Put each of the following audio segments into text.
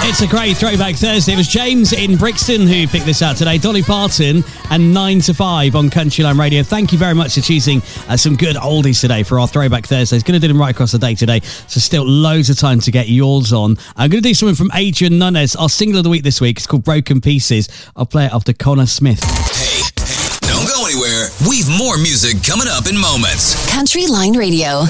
It's a great Throwback Thursday. It was James in Brixton who picked this out today. Dolly Parton and 9 to 5 on Countryline Radio. Thank you very much for choosing some good oldies today for our Throwback Thursdays. Going to do them right across the day today, so still loads of time to get yours on. I'm going to do something from Adrian Nunes. Our single of the week this week is called Broken Pieces. I'll play it after Connor Smith. Hey, don't go anywhere. We've more music coming up in moments. Countryline Radio.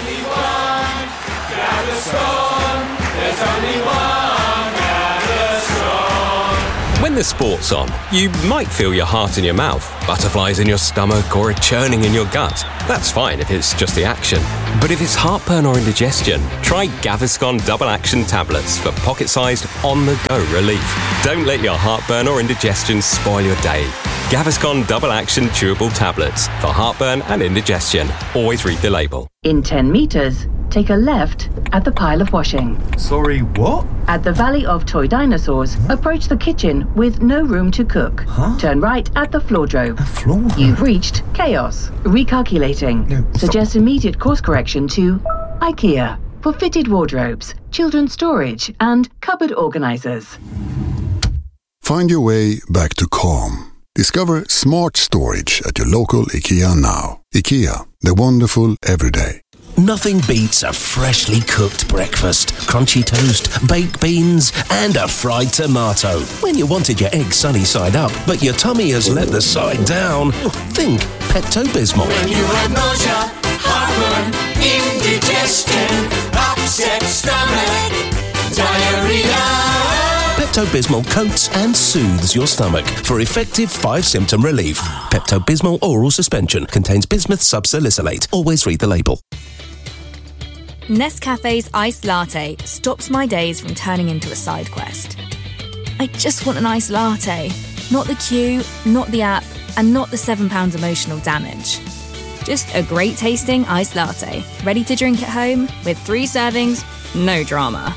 When the sport's on, you might feel your heart in your mouth, butterflies in your stomach, or a churning in your gut. That's fine if it's just the action. But if it's heartburn or indigestion, try Gaviscon Double Action Tablets for pocket-sized, on-the-go relief. Don't let your heartburn or indigestion spoil your day. Gaviscon Double Action Chewable Tablets for heartburn and indigestion. Always read the label. In 10 metres, take a left at the pile of washing. Sorry, what? At the Valley of Toy Dinosaurs, approach the kitchen with no room to cook. Turn right at the floordrobe. A floor? You've reached chaos. Recalculating. No, Suggest immediate course correction to IKEA for fitted wardrobes, children's storage, and cupboard organisers. Find your way back to calm. Discover smart storage at your local IKEA now. IKEA, the wonderful everyday. Nothing beats a freshly cooked breakfast, crunchy toast, baked beans, and a fried tomato. When you wanted your egg sunny side up, but your tummy has let the side down, think Pepto-Bismol. When you have nausea, heartburn, indigestion, upset stomach, diarrhea. Pepto-Bismol coats and soothes your stomach for effective 5-symptom relief. Pepto-Bismol oral suspension contains bismuth subsalicylate. Always read the label. Nescafe's iced latte stops my days from turning into a side quest. I just want an iced latte. Not the queue, not the app, and not the £7 emotional damage. Just a great tasting iced latte, ready to drink at home with 3 servings, no drama.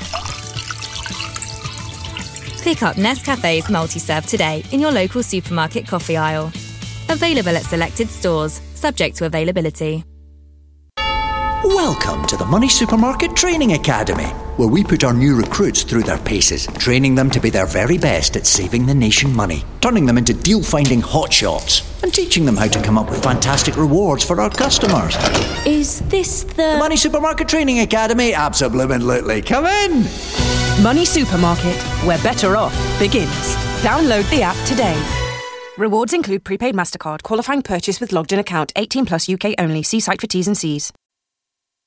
Pick up Nescafe's multi-serve today in your local supermarket coffee aisle. Available at selected stores, subject to availability. Welcome to the Money Supermarket Training Academy, where we put our new recruits through their paces, training them to be their very best at saving the nation money, turning them into deal-finding hotshots, and teaching them how to come up with fantastic rewards for our customers. Is this the Money Supermarket Training Academy? Absolutely. Come in! Money Supermarket, where better off begins. Download the app today. Rewards include prepaid MasterCard, qualifying purchase with logged-in account, 18 plus UK only. See site for T's and C's.